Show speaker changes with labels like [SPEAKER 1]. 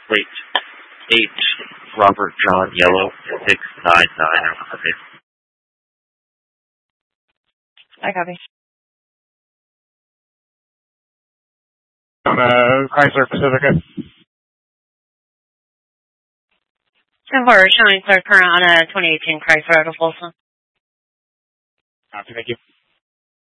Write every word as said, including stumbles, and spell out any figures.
[SPEAKER 1] Plate eight, Robert John Yellow, six nine nine. Okay.
[SPEAKER 2] I copy.
[SPEAKER 3] On the Chrysler Pacifica.
[SPEAKER 2] ten four, showing third current on a twenty eighteen Chrysler out of Folsom.
[SPEAKER 3] Copy, thank you.